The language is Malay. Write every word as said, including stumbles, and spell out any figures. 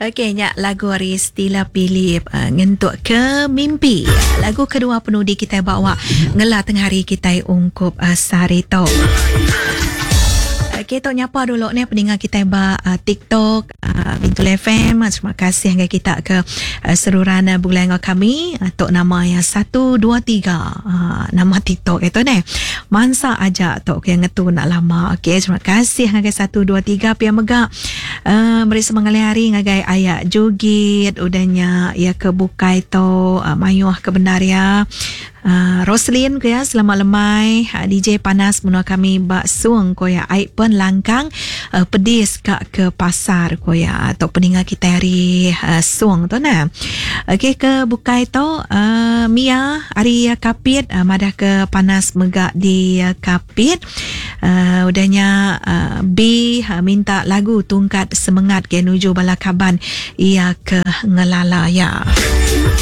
Okey, nyak lagu Ristila Philip uh, ngentuk ke mimpi. Lagu kedua penudi kita bawa ngelah tengah hari kita ungkup uh, Sarito. Okey, tok nyapa dulu ni pendengar kita ba uh, TikTok uh, Bintul F M. Terima kasih yang kita ke uh, seluruhan uh, bulan kami. Uh, tok nama yang satu dua tiga uh, nama TikTok itu ni. Mansa aja tok yang ngetu nak lama. Okey, terima kasih ngagai satu dua tiga pian megak. Uh, beri semangat hari ngagai ayak jugit udahnya ya kebukai to uh, mayuh kebenar ya. Uh, Roslyn ko ya selamat lemai uh, D J panas menua kami bak suang ko ya aib pun langkang uh, pedis kak ke pasar ko ya atau peningat kita hari uh, suang tu na. Okey ke bukai tu uh, Mia hari uh, kapit uh, madah ke panas megak di uh, kapit uh, udahnya uh, B uh, minta lagu tungkat semangat ke nuju balakaban ia ke ngelala ya.